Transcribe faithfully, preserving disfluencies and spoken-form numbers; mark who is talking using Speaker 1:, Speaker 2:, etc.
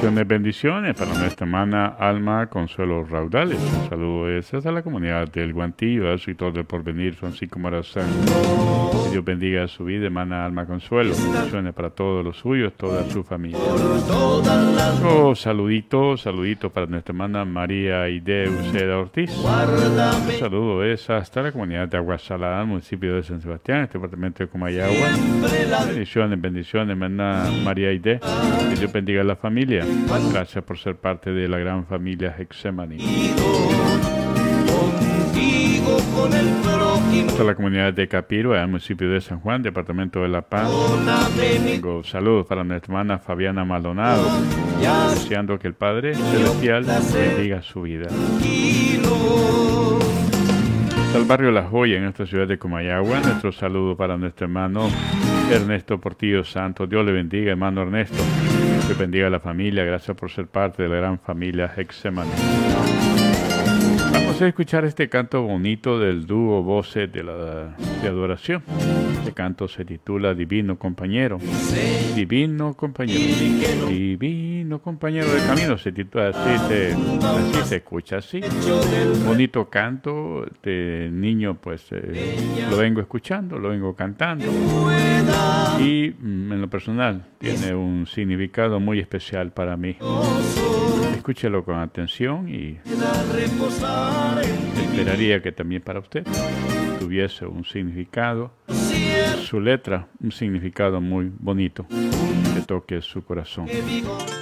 Speaker 1: Bendiciones, bendiciones para nuestra hermana Alma Consuelo Raudales. Un saludo es a la comunidad del Guantillo, eso y todo el porvenir, Francisco Morazán. Que Dios bendiga su vida, hermana Alma Consuelo. Bendiciones para todos los suyos, toda su familia. Oh, saludito, saludito para nuestra hermana María Aide Uceda Ortiz. Un saludo es hasta la comunidad de Aguasalada, municipio de San Sebastián, departamento de Comayagua. Bendiciones, bendiciones, hermana María Aide. Que Dios bendiga a la familia. Gracias por ser parte de la gran familia Hexemani. Hasta la comunidad de Capiro, en el municipio de San Juan, departamento de La Paz. Tengo saludos para nuestra hermana Fabiana Maldonado, deseando que el Padre Celestial bendiga su vida. Hasta el barrio La Joya, en esta ciudad de Comayagua. Nuestro saludo para nuestro hermano Ernesto Portillo Santos. Dios le bendiga, hermano Ernesto. Dios bendiga a la familia. Gracias por ser parte de la gran familia Hexemani. Vamos a escuchar este canto bonito del dúo Voces de la de adoración. Este canto se titula Divino Compañero. Divino Compañero. Divino Compañero de Camino. Se titula así, se, así se escucha así. Bonito canto. De niño pues eh, lo vengo escuchando, lo vengo cantando. Y mm, en lo personal tiene un significado muy especial para mí. Escúchelo con atención y esperaría que también para usted tuviese un significado, su letra, un significado muy bonito que toque su corazón.